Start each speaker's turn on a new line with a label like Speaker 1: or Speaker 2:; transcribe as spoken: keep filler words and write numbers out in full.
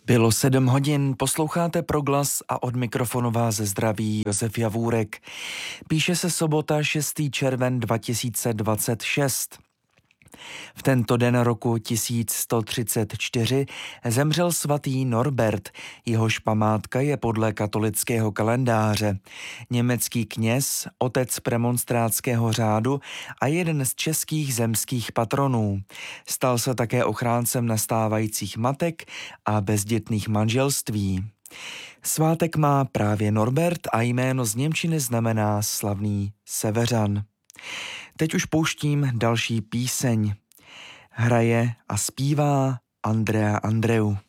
Speaker 1: Bylo sedm hodin, posloucháte Proglas a od mikrofonu vás zdraví Josef Javůrek. Píše se sobota šestý červen dva tisíce dvacet šest. V tento den roku tisíc sto třicet čtyři zemřel svatý Norbert, jehož památka je podle katolického kalendáře. Německý kněz, otec premonstrátského řádu a jeden z českých zemských patronů. Stal se také ochráncem nastávajících matek a bezdětných manželství. Svátek má právě Norbert a jméno z němčiny znamená slavný seveřan. Teď už pouštím další píseň. Hraje a zpívá Andrea Andreu.